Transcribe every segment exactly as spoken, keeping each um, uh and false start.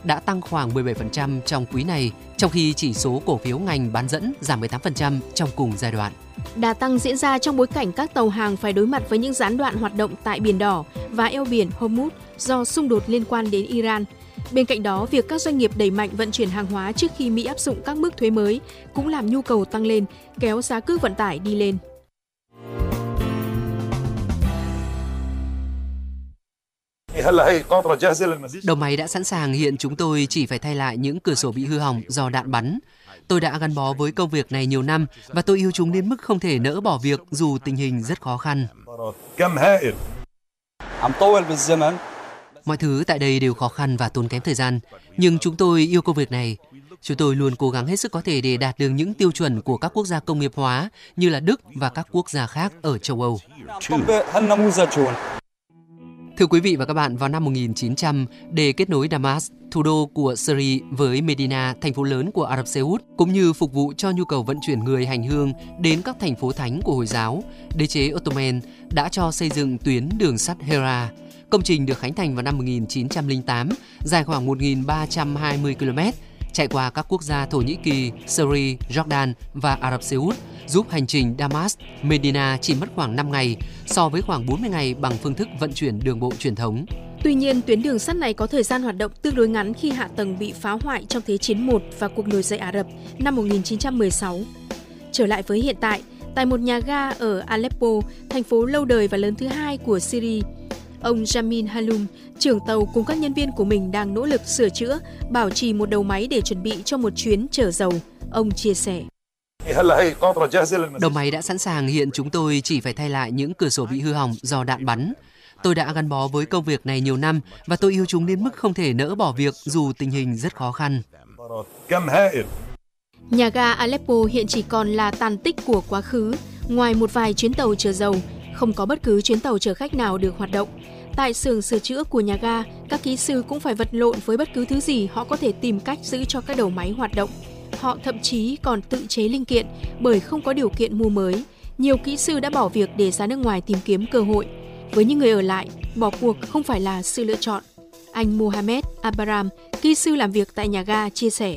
đã tăng khoảng mười bảy phần trăm trong quý này, trong khi chỉ số cổ phiếu ngành bán dẫn giảm mười tám phần trăm trong cùng giai đoạn. Đà tăng diễn ra trong bối cảnh các tàu hàng phải đối mặt với những gián đoạn hoạt động tại Biển Đỏ và eo biển Hormuz do xung đột liên quan đến Iran. Bên cạnh đó, việc các doanh nghiệp đẩy mạnh vận chuyển hàng hóa trước khi Mỹ áp dụng các mức thuế mới cũng làm nhu cầu tăng lên, kéo giá cước vận tải đi lên. Đầu máy đã sẵn sàng, hiện chúng tôi chỉ phải thay lại những cửa sổ bị hư hỏng do đạn bắn. Tôi đã gắn bó với công việc này nhiều năm và tôi yêu chúng đến mức không thể nỡ bỏ việc dù tình hình rất khó khăn. Mọi thứ tại đây đều khó khăn và tốn kém thời gian, nhưng chúng tôi yêu công việc này. Chúng tôi luôn cố gắng hết sức có thể để đạt được những tiêu chuẩn của các quốc gia công nghiệp hóa như là Đức và các quốc gia khác ở châu Âu. Thưa quý vị và các bạn, vào năm một nghìn chín trăm, để kết nối Damas, thủ đô của Syria với Medina, thành phố lớn của Ả Rập Xê Út, cũng như phục vụ cho nhu cầu vận chuyển người hành hương đến các thành phố thánh của Hồi giáo, đế chế Ottoman đã cho xây dựng tuyến đường sắt Hera. Công trình được khánh thành vào năm một nghìn chín trăm lẻ tám, dài khoảng một nghìn ba trăm hai mươi ki lô mét, chạy qua các quốc gia Thổ Nhĩ Kỳ, Syria, Jordan và Ả Rập Xê Út, giúp hành trình Damas-Medina chỉ mất khoảng năm ngày, so với khoảng bốn mươi ngày bằng phương thức vận chuyển đường bộ truyền thống. Tuy nhiên, tuyến đường sắt này có thời gian hoạt động tương đối ngắn khi hạ tầng bị phá hoại trong Thế chiến một và cuộc nổi dậy Ả Rập năm một nghìn chín trăm mười sáu. Trở lại với hiện tại, tại một nhà ga ở Aleppo, thành phố lâu đời và lớn thứ hai của Syria, ông Jamin Haloum, trưởng tàu cùng các nhân viên của mình đang nỗ lực sửa chữa, bảo trì một đầu máy để chuẩn bị cho một chuyến chở dầu. Ông chia sẻ. Đầu máy đã sẵn sàng, hiện chúng tôi chỉ phải thay lại những cửa sổ bị hư hỏng do đạn bắn. Tôi đã gắn bó với công việc này nhiều năm và tôi yêu chúng đến mức không thể nỡ bỏ việc dù tình hình rất khó khăn. Nhà ga Aleppo hiện chỉ còn là tàn tích của quá khứ. Ngoài một vài chuyến tàu chở dầu, không có bất cứ chuyến tàu chở khách nào được hoạt động. Tại xưởng sửa chữa của nhà ga, các kỹ sư cũng phải vật lộn với bất cứ thứ gì họ có thể tìm cách giữ cho các đầu máy hoạt động. Họ thậm chí còn tự chế linh kiện bởi không có điều kiện mua mới. Nhiều kỹ sư đã bỏ việc để ra nước ngoài tìm kiếm cơ hội. Với những người ở lại, bỏ cuộc không phải là sự lựa chọn. Anh Mohamed Abaram, kỹ sư làm việc tại nhà ga, chia sẻ.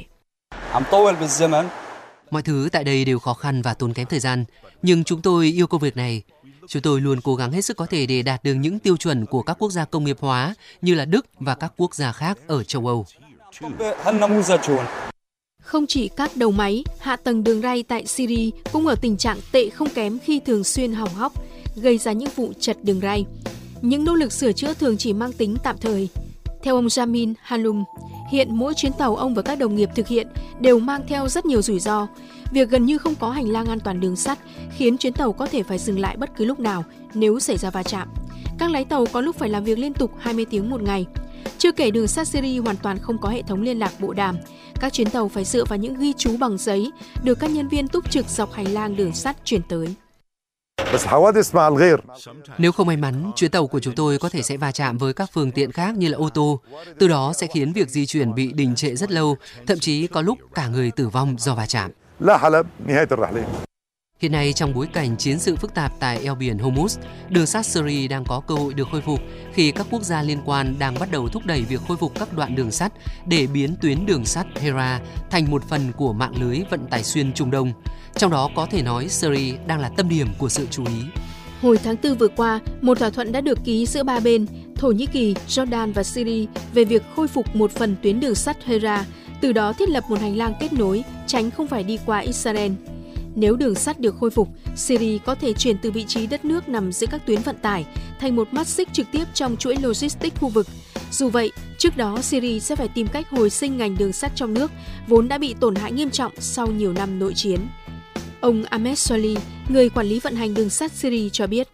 Mọi thứ tại đây đều khó khăn và tốn kém thời gian, nhưng chúng tôi yêu công việc này. Chúng tôi luôn cố gắng hết sức có thể để đạt được những tiêu chuẩn của các quốc gia công nghiệp hóa như là Đức và các quốc gia khác ở châu Âu. Không chỉ các đầu máy, hạ tầng đường ray tại Syria cũng ở tình trạng tệ không kém khi thường xuyên hỏng hóc, gây ra những vụ trật đường ray. Những nỗ lực sửa chữa thường chỉ mang tính tạm thời. Theo ông Jamin Haloum, hiện mỗi chuyến tàu ông và các đồng nghiệp thực hiện đều mang theo rất nhiều rủi ro. Việc gần như không có hành lang an toàn đường sắt khiến chuyến tàu có thể phải dừng lại bất cứ lúc nào nếu xảy ra va chạm. Các lái tàu có lúc phải làm việc liên tục hai mươi tiếng một ngày. Chưa kể đường sắt Syria hoàn toàn không có hệ thống liên lạc bộ đàm. Các chuyến tàu phải dựa vào những ghi chú bằng giấy được các nhân viên túc trực dọc hành lang đường sắt chuyển tới. Nếu không may mắn, chuyến tàu của chúng tôi có thể sẽ va chạm với các phương tiện khác như là ô tô. Từ đó sẽ khiến việc di chuyển bị đình trệ rất lâu, thậm chí có lúc cả người tử vong do va chạm. Hiện nay, trong bối cảnh chiến sự phức tạp tại eo biển Hormuz, đường sắt Syria đang có cơ hội được khôi phục khi các quốc gia liên quan đang bắt đầu thúc đẩy việc khôi phục các đoạn đường sắt để biến tuyến đường sắt Hera thành một phần của mạng lưới vận tải xuyên Trung Đông. Trong đó có thể nói Syria đang là tâm điểm của sự chú ý. Hồi tháng tư vừa qua, một thỏa thuận đã được ký giữa ba bên, Thổ Nhĩ Kỳ, Jordan và Syria về việc khôi phục một phần tuyến đường sắt Hera, từ đó thiết lập một hành lang kết nối, tránh không phải đi qua Israel. Nếu đường sắt được khôi phục, Syria có thể chuyển từ vị trí đất nước nằm giữa các tuyến vận tải thành một mắt xích trực tiếp trong chuỗi logistics khu vực. Dù vậy, trước đó Syria sẽ phải tìm cách hồi sinh ngành đường sắt trong nước, vốn đã bị tổn hại nghiêm trọng sau nhiều năm nội chiến. Ông Ahmed Soli, người quản lý vận hành đường sắt Syria cho biết.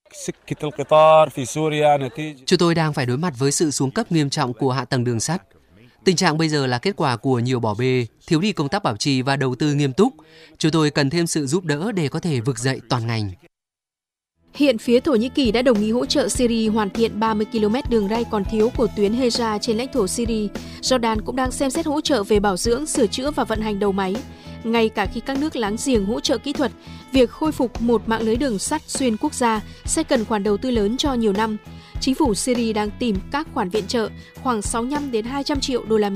Chúng tôi đang phải đối mặt với sự xuống cấp nghiêm trọng của hạ tầng đường sắt. Tình trạng bây giờ là kết quả của nhiều bỏ bê, thiếu đi công tác bảo trì và đầu tư nghiêm túc. Chúng tôi cần thêm sự giúp đỡ để có thể vực dậy toàn ngành. Hiện phía Thổ Nhĩ Kỳ đã đồng ý hỗ trợ Syria hoàn thiện ba mươi ki lô mét đường ray còn thiếu của tuyến Hera trên lãnh thổ Syria. Jordan cũng đang xem xét hỗ trợ về bảo dưỡng, sửa chữa và vận hành đầu máy. Ngay cả khi các nước láng giềng hỗ trợ kỹ thuật, việc khôi phục một mạng lưới đường sắt xuyên quốc gia sẽ cần khoản đầu tư lớn cho nhiều năm. Chính phủ Syria đang tìm các khoản viện trợ khoảng sáu mươi lăm đến hai trăm triệu đô la Mỹ.